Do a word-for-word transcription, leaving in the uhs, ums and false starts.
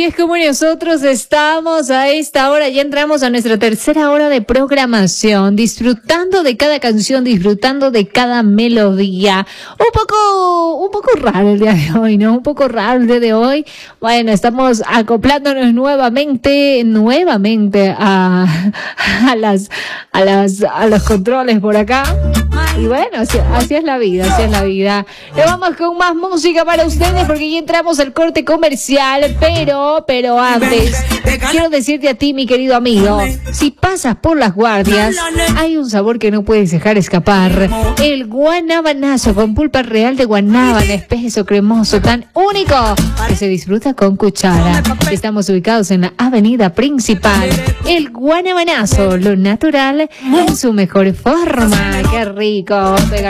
es como nosotros estamos a esta hora. Ya entramos a nuestra tercera hora de programación, disfrutando de cada canción, disfrutando de cada melodía. Un poco, un poco raro el día de hoy, ¿no? Un poco raro el día de hoy. Bueno, estamos acoplándonos nuevamente, nuevamente a, a las, a las, a los controles por acá. Y bueno, así, así es la vida, así es la vida. Nos vamos con más música para ustedes porque ya entramos al corte comercial, pero, pero antes, quiero decirte a ti, mi querido amigo, si pasas por Las Guardias, hay un sabor que no puedes dejar escapar. El guanabanazo con pulpa real de guanábana, espeso, cremoso, tan único, que se disfruta con cuchara. Estamos ubicados en la avenida principal. El guanabanazo, lo natural en su mejor forma. ¡Qué rico!